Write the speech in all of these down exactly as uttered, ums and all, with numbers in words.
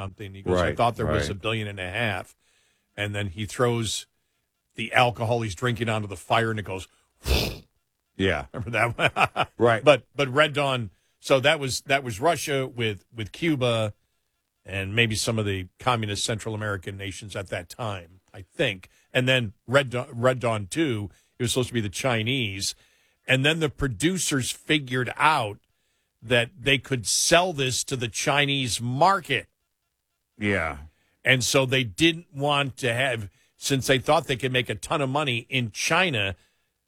something. He goes, right, I thought there right. was a billion and a half. And then he throws the alcohol he's drinking onto the fire, and it goes, yeah. remember that one? Right. But but Red Dawn, so that was that was Russia with, with Cuba and maybe some of the communist Central American nations at that time, I think. And then Red Dawn, Red Dawn two, it was supposed to be the Chinese. And then the producers figured out that they could sell this to the Chinese market. Yeah. And so they didn't want to have, since they thought they could make a ton of money in China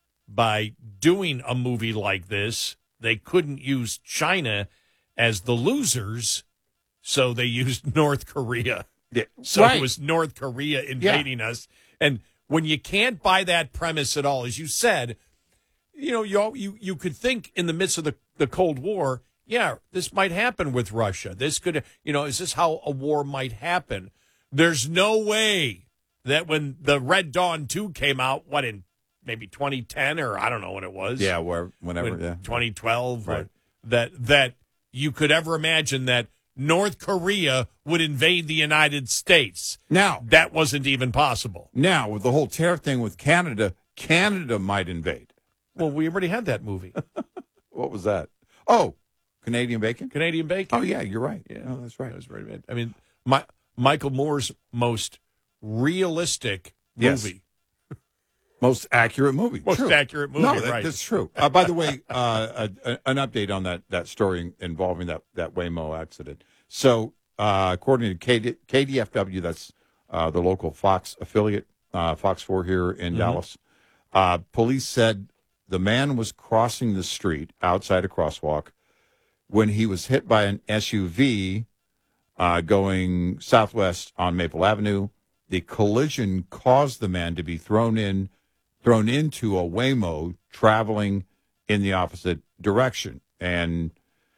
by doing a movie like this, they couldn't use China as the losers, so they used North Korea. Yeah. So Right. it was North Korea invading yeah. us. And when you can't buy that premise at all, as you said, you know, you you, you could think in the midst of the, the Cold War, yeah, this might happen with Russia. This could, you know, is this how a war might happen? There's no way that when the Red Dawn two came out, what, in maybe twenty ten or I don't know what it was. Yeah, where, whenever, when, yeah. twenty twelve. Right. Or, that, that you could ever imagine that North Korea would invade the United States. Now, that wasn't even possible. Now, with the whole tariff thing with Canada, Canada might invade. Well, we already had that movie. What was that? Oh, Canadian Bacon? Canadian Bacon. Oh, yeah, you're right. Yeah, oh, that's right. That was very bad. I mean, my, Michael Moore's most realistic movie. Yes. Most accurate movie. Most true. accurate movie, no, that, right. that's true. Uh, by the way, uh, a, a, an update on that, that story involving that, that Waymo accident. So, uh, according to K D, K D F W, that's uh, the local Fox affiliate, uh, Fox four here in mm-hmm. Dallas, uh, police said the man was crossing the street outside a crosswalk when he was hit by an S U V uh, going southwest on Maple Avenue. The collision caused the man to be thrown in, thrown into a Waymo traveling in the opposite direction. And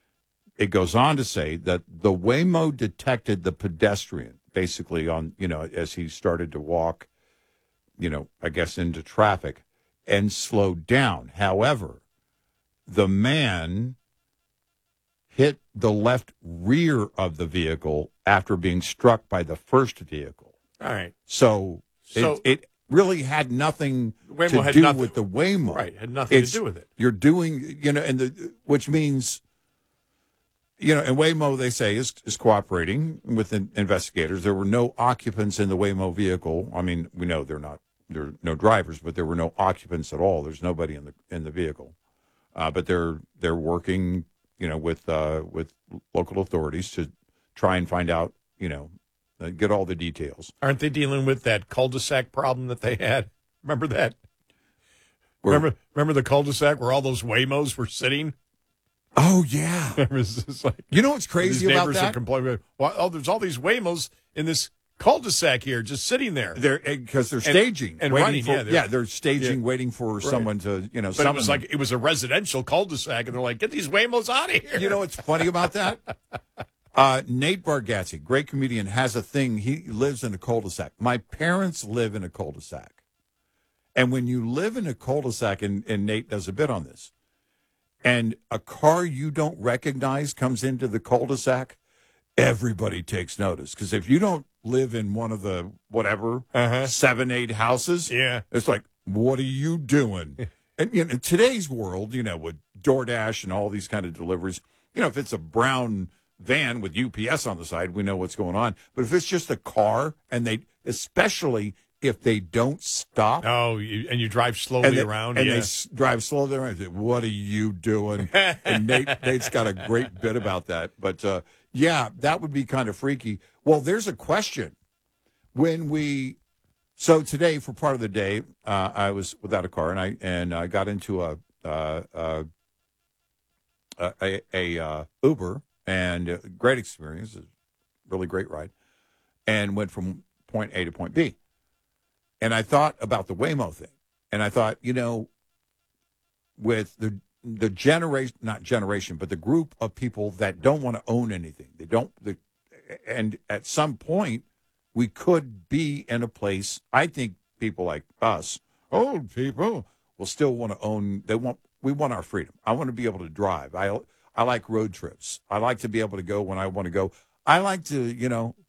it goes on to say that the Waymo detected the pedestrian basically on, you know, as he started to walk, you know, I guess into traffic and slowed down. However, the man hit the left rear of the vehicle after being struck by the first vehicle. All right. So, so it, it really had nothing Waymo to had do nothing, with the Waymo. Right, had nothing it's, to do with it. You're doing, you know, and the which means, you know, and Waymo, they say, is, is cooperating with in, investigators. There were no occupants in the Waymo vehicle. I mean, we know they're not, there are no drivers, but there were no occupants at all. There's nobody in the in the vehicle. Uh, but they're they're working, you know, with uh, with local authorities to try and find out, you know, uh, get all the details. Aren't they dealing with that cul-de-sac problem that they had? Remember that? Where, remember remember the cul-de-sac where all those Waymos were sitting? Oh, yeah. It's like, you know what's crazy these about neighbors that? Are complaining, well, oh, there's all these Waymos in this cul-de-sac here just sitting there. They're because they're staging and, and waiting running. For, yeah, they're, yeah, they're staging, yeah. waiting for right. someone to, you know. But it was like it was a residential cul-de-sac, and they're like, "Get these Waymos out of here." You know what's funny about that? uh, Nate Bargatze, great comedian, has a thing. He lives in a cul-de-sac. My parents live in a cul-de-sac, and when you live in a cul-de-sac, and, and Nate does a bit on this, and a car you don't recognize comes into the cul-de-sac, everybody takes notice. Because if you don't live in one of the whatever uh-huh. seven, eight houses, yeah, it's like, what are you doing? And you know, in today's world, you know, with DoorDash and all these kind of deliveries, you know, if it's a brown van with U P S on the side, we know what's going on. But if it's just a car, and they, especially if they don't stop, oh, you, and you drive slowly and they, around, and yeah. they s- drive slowly around, say, what are you doing? And Nate, Nate's got a great bit about that. But uh, yeah, that would be kind of freaky. Well, there's a question. When we, so today for part of the day, uh, I was without a car, and I and I got into a uh, uh, a, a uh, Uber, and a great experience, a really great ride, and went from point A to point B. And I thought about the Waymo thing, and I thought, you know, with the the generation, not generation, but the group of people that don't want to own anything, they don't, the, and at some point, we could be in a place, I think people like us, old people, will still want to own, they want, we want our freedom. I want to be able to drive. I, I like road trips. I like to be able to go when I want to go. I like to, you know,